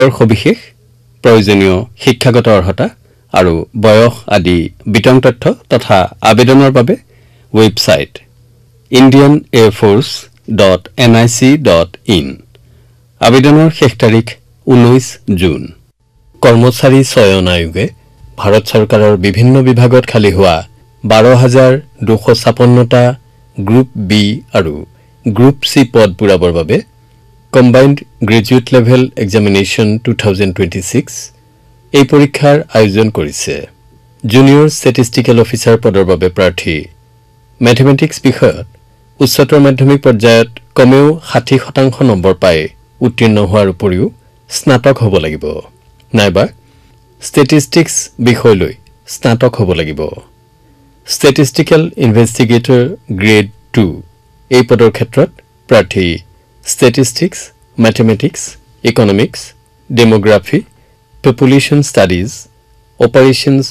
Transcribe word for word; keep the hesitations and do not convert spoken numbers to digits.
সবিশেষ প্ৰয়োজনীয় শিক্ষাগত অৰ্হতা আৰু বয়স আদি বিতং তথ্য তথা আবেদনৰ বাবে website indian air force dot nic dot in আবেদনৰ শেষ তাৰিখ ঊনৈশ জুন কৰ্মচাৰী চয়ন আয়োগে ভাৰত চৰকাৰৰ বিভিন্ন বিভাগত খালী হোৱা বাৰ হাজাৰ দুশ ছাপন্ন টা গ্ৰুপ বি আৰু গ্ৰুপ সি পদ পূৰাবৰ বাবে combined graduate level examination twenty twenty-six এই পৰীক্ষাৰ আয়োজন কৰিছে জুনিয়ৰ ষ্টেটিষ্টিকেল অফিচাৰ পদৰ বাবে প্ৰাৰ্থী ম্যাথমেটিক্স বিষয়ত উচ্চতৰ মাধ্যমিক পৰ্যায়ত কমেও ষাঠি শতাংশ নম্বৰ পাই উত্তীৰ্ণ হোৱাৰ উপৰিও স্নাতক হ'ব লাগিব নাইবা ষ্টেটিষ্টিক্স বিষয়লৈ স্নাতক হ'ব লাগিব ষ্টেটিষ্টিকেল ইনভেষ্টিগেটৰ গ্ৰেড two এই পদৰ ক্ষেত্ৰত প্ৰাৰ্থী statistics mathematics economics ডেমোগ্ৰাফি population studies operations